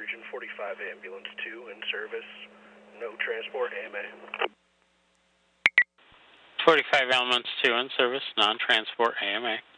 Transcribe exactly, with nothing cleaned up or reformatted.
Region forty-five Ambulance two in service. No transport, A M A. forty-five Ambulance two in service, non-transport, A M A.